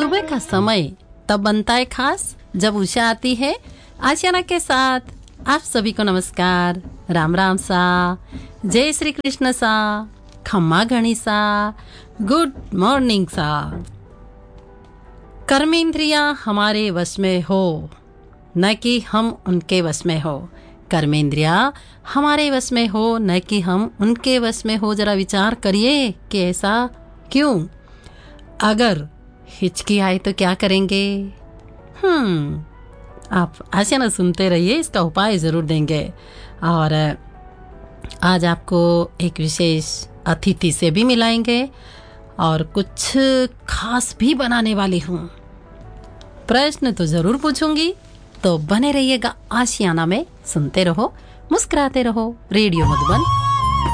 सुबह का समय तब बनता है खास जब उषा आती है आशियाना के साथ। आप सभी को नमस्कार, राम राम सा, जय श्री कृष्ण सा, खम्मा घणी सा, गुड मॉर्निंग सा। कर्मेंद्रियां हमारे वश में हो, न कि हम उनके वश में हो। कर्मेंद्रियां हमारे वश में हो, न कि हम उनके वश में हो। जरा विचार करिए कि ऐसा क्यों? अगर हिचकी आए तो क्या करेंगे? आप आशियाना सुनते रहिए, इसका उपाय ज़रूर देंगे। और आज आपको एक विशेष अतिथि से भी मिलाएंगे और कुछ खास भी बनाने वाली हूँ। प्रश्न तो ज़रूर पूछूंगी, तो बने रहिएगा आशियाना में। सुनते रहो, मुस्कुराते रहो। रेडियो मधुबन